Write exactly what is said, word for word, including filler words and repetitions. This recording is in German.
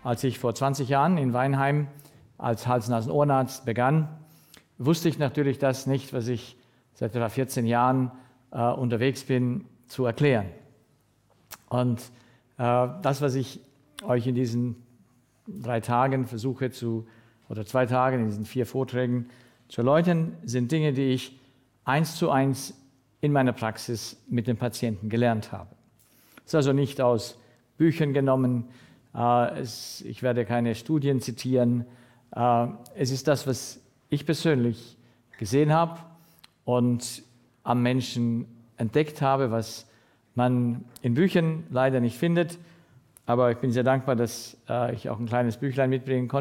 als ich vor zwanzig Jahren in Weinheim als Hals-Nasen-Ohrenarzt begann, wusste ich natürlich das nicht, was ich seit etwa vierzehn Jahren äh, unterwegs bin, zu erklären. Und äh, das, was ich euch in diesen drei Tagen versuche zu, oder zwei Tagen in diesen vier Vorträgen zu erläutern, sind Dinge, die ich eins zu eins in meiner Praxis mit den Patienten gelernt habe. Es ist also nicht aus Büchern genommen, äh, es, ich werde keine Studien zitieren, äh, es ist das, was ich persönlich gesehen habe und am Menschen entdeckt habe, was man in Büchern leider nicht findet. Aber ich bin sehr dankbar, dass äh, ich auch ein kleines Büchlein mitbringen konnte.